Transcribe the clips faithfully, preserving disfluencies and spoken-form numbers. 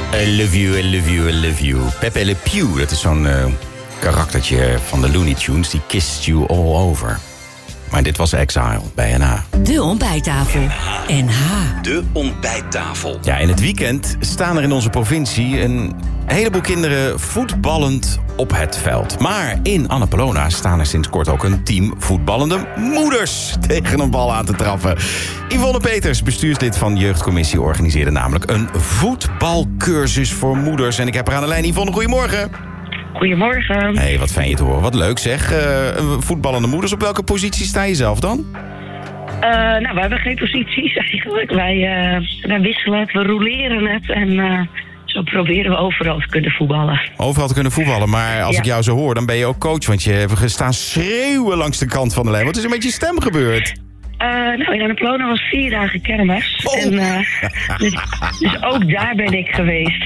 I love you, I love you, I love you. Pepe Le Pew, dat is zo'n uh, karaktertje van de Looney Tunes. Die kissed you all over. Maar dit was Exile bij N H. De ontbijttafel. N H. De ontbijttafel. Ja, in het weekend staan er in onze provincie een heleboel kinderen voetballend op het veld. Maar in Annapolona staan er sinds kort ook een team voetballende moeders tegen een bal aan te trappen. Yvonne Peters, bestuurslid van de jeugdcommissie, organiseerde namelijk een voetbalcursus voor moeders. En ik heb er aan de lijn. Yvonne, goedemorgen. Goedemorgen. Hey, wat fijn je te horen. Wat leuk zeg. Uh, voetballende moeders, op welke positie sta je zelf dan? Uh, nou, we hebben geen posities eigenlijk. Wij, uh, wij wisselen het, we roleren het en uh, zo proberen we overal te kunnen voetballen. Overal te kunnen voetballen, maar als ja. ik jou zo hoor, dan ben je ook coach. Want je hebt gestaan schreeuwen langs de kant van de lijn. Wat is er met je stem gebeurd? Uh, nou, in Annapolona was vier dagen kermis. Oh. En, uh, dus, dus ook daar ben ik geweest.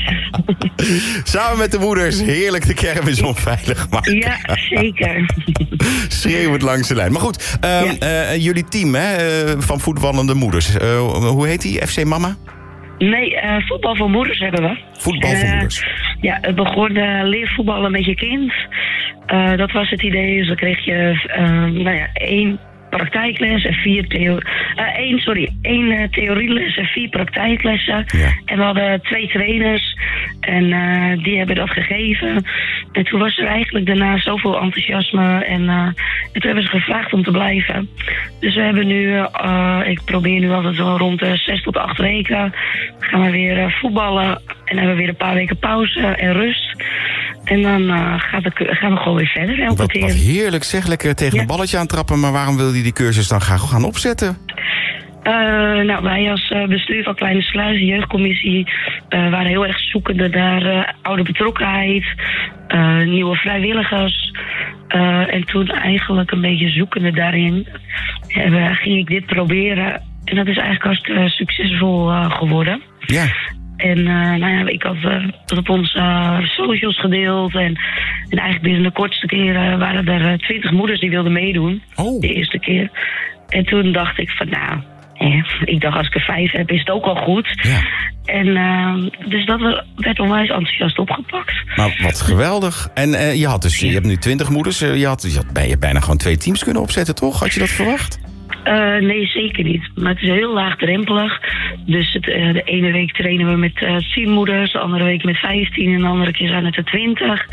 Samen met de moeders heerlijk de kermis onveilig maken. Ja, zeker. Schreeuwend langs de lijn. Maar goed, uh, ja. uh, jullie team hè, uh, van voetballende moeders. Uh, hoe heet die? F C Mama? Nee, uh, voetbal voor moeders hebben we. Voetbal voor uh, moeders. Ja, het begon uh, leer voetballen met je kind. Uh, dat was het idee. Dus dan kreeg je uh, nou ja, één praktijkles en vier theo- uh, één, sorry, één uh, theorieles en vier praktijklessen. Ja. En we hadden twee trainers en uh, die hebben dat gegeven. En toen was er eigenlijk daarna zoveel enthousiasme en, uh, en toen hebben ze gevraagd om te blijven. Dus we hebben nu, uh, ik probeer nu altijd wel rond de zes tot acht weken, gaan we weer uh, voetballen en hebben we weer een paar weken pauze en rust. En dan uh, gaat het, gaan we gewoon weer verder. Elke wat, keer. Wat heerlijk zeg, lekker tegen ja. een balletje aantrappen. Maar waarom wil je die cursus dan graag gaan opzetten? Uh, nou, wij als uh, bestuur van Kleine Sluis, de jeugdcommissie, uh, waren heel erg zoekende naar uh, oude betrokkenheid, uh, nieuwe vrijwilligers. Uh, en toen eigenlijk een beetje zoekende daarin, uh, ging ik dit proberen. En dat is eigenlijk hartstikke succesvol uh, geworden. Ja. En uh, nou ja, ik had uh, dat op onze uh, socials gedeeld. En, en eigenlijk binnen de kortste keren waren er twintig uh, moeders die wilden meedoen. Oh. De eerste keer. En toen dacht ik van nou, eh, ik dacht als ik er vijf heb is het ook al goed. Ja. En uh, dus dat werd onwijs enthousiast opgepakt. Nou, wat geweldig. En uh, je had dus, je hebt nu twintig moeders. Uh, je had, je had bijna, bijna gewoon twee teams kunnen opzetten, toch? Had je dat verwacht? Uh, nee, zeker niet. Maar het is heel laagdrempelig. Dus het, uh, de ene week trainen we met uh, tien moeders, de andere week met vijftien en de andere keer zijn het er twintig.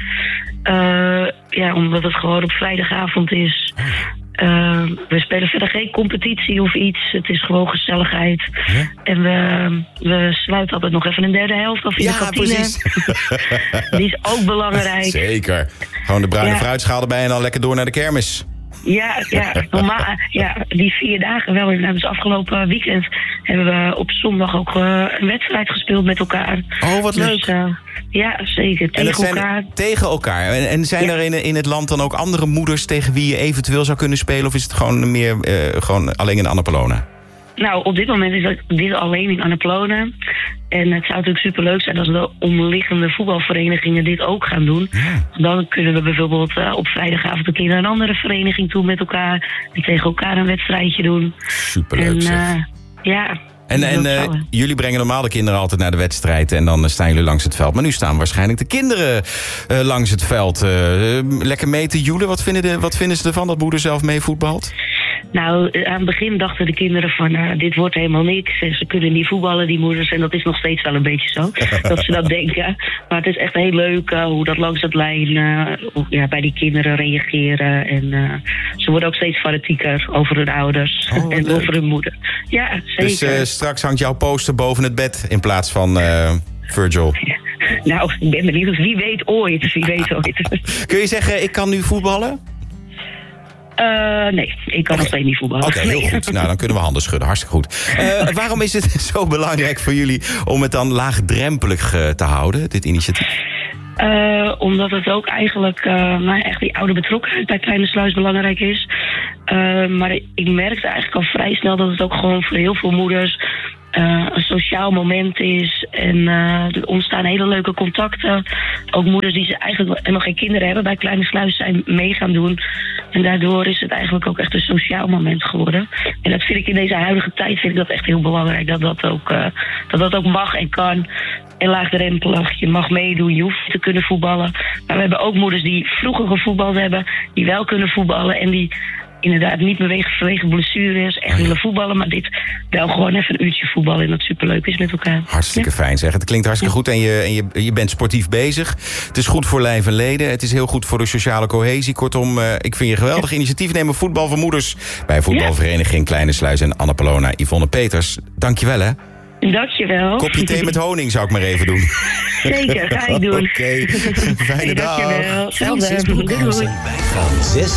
Uh, ja, omdat het gewoon op vrijdagavond is. Uh, we spelen verder geen competitie of iets. Het is gewoon gezelligheid. Ja? En we, we sluiten altijd nog even een derde helft af in ja, de kantine. Precies. Die is ook belangrijk. Zeker. Gewoon de bruine ja. fruitschaal erbij en dan lekker door naar de kermis. Ja, ja, normaal, ja, die vier dagen wel. Dus afgelopen weekend hebben we op zondag ook uh, een wedstrijd gespeeld met elkaar. Oh, wat dus, leuk. Uh, ja, zeker. Tegen zijn elkaar. Tegen elkaar. En, en zijn ja. er in, in het land dan ook andere moeders tegen wie je eventueel zou kunnen spelen? Of is het gewoon meer uh, gewoon alleen in Annapolona? Nou, op dit moment is het dit alleen in Annapolona. En het zou natuurlijk superleuk zijn als de omliggende voetbalverenigingen dit ook gaan doen. Ja. Dan kunnen we bijvoorbeeld uh, op vrijdagavond een keer naar een andere vereniging toe met elkaar. En tegen elkaar een wedstrijdje doen. Superleuk en, zeg. Uh, ja. En, en uh, jullie brengen normaal de kinderen altijd naar de wedstrijd en dan uh, staan jullie langs het veld. Maar nu staan waarschijnlijk de kinderen uh, langs het veld. Uh, lekker mee te joelen. Wat vinden, de, wat vinden ze ervan dat moeder zelf mee voetbalt? Nou, aan het begin dachten de kinderen van uh, dit wordt helemaal niks. Ze kunnen niet voetballen, die moeders. En dat is nog steeds wel een beetje zo, dat ze dat denken. Maar het is echt heel leuk uh, hoe dat langs het lijn uh, ja, bij die kinderen reageren. En uh, ze worden ook steeds fanatieker over hun ouders oh, en leuk. Over hun moeder. Ja, zeker. Dus uh, straks hangt jouw poster boven het bed in plaats van uh, Virgil. Ja. Nou, ik ben benieuwd. Wie weet ooit. Wie weet ooit. Kun je zeggen, ik kan nu voetballen? Uh, nee, ik kan okay. nog steeds niet voetballen. Oké, okay, heel nee. goed. Nou, dan kunnen we handen schudden. Hartstikke goed. Uh, waarom is het zo belangrijk voor jullie om het dan laagdrempelig uh, te houden, dit initiatief? Uh, omdat het ook eigenlijk uh, nou, echt die oude betrokkenheid bij Kleine Sluis belangrijk is. Uh, maar ik merkte eigenlijk al vrij snel dat het ook gewoon voor heel veel moeders Uh, een sociaal moment is. En uh, er ontstaan hele leuke contacten. Ook moeders die ze eigenlijk helemaal geen kinderen hebben bij Kleine Sluis zijn mee gaan doen. En daardoor is het eigenlijk ook echt een sociaal moment geworden. En dat vind ik in deze huidige tijd vind ik dat echt heel belangrijk. Dat dat ook, uh, dat dat ook mag en kan. en laagdrempelig. Je mag meedoen, je hoeft te kunnen voetballen. Maar we hebben ook moeders die vroeger gevoetbald hebben, die wel kunnen voetballen en die inderdaad niet bewegen vanwege blessures, echt willen voetballen, maar dit wel gewoon even een uurtje voetballen en dat superleuk is met elkaar. Hartstikke ja. fijn zeg. Het klinkt hartstikke ja. goed en, je, en je, je bent sportief bezig. Het is goed voor lijf en leden. Het is heel goed voor de sociale cohesie. Kortom, uh, ik vind je geweldig ja. initiatief nemen voetbal voor moeders bij voetbalvereniging Kleine Sluis en Annapolona. Yvonne Peters, dankjewel hè. Dankjewel. Kopje thee met honing zou ik maar even doen. Zeker, ga ik doen. Oké, okay. Fijne hey, dag. Dankjewel. Zelfde. Doei.